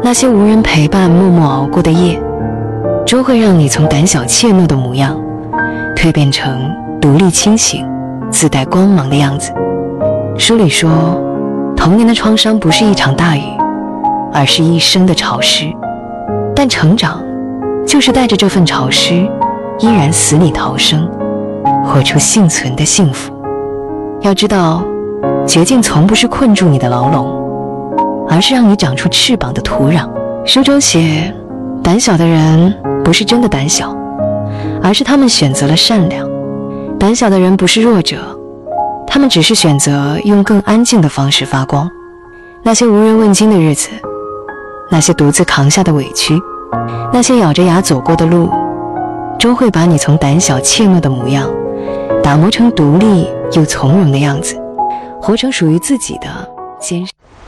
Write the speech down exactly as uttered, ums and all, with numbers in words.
那些无人陪伴默默熬过的夜，终会让你从胆小怯懦的模样蜕变成独立清醒自带光芒的样子。书里说，童年的创伤不是一场大雨，而是一生的潮湿，但成长就是带着这份潮湿依然死里逃生，活出幸存的幸福。要知道，绝境从不是困住你的牢笼，而是让你长出翅膀的土壤。书中写，胆小的人不是真的胆小，而是他们选择了善良。胆小的人不是弱者，他们只是选择用更安静的方式发光。那些无人问津的日子，那些独自扛下的委屈，那些咬着牙走过的路，终会把你从胆小怯懦的模样打磨成独立又从容的样子，活成属于自己的坚实。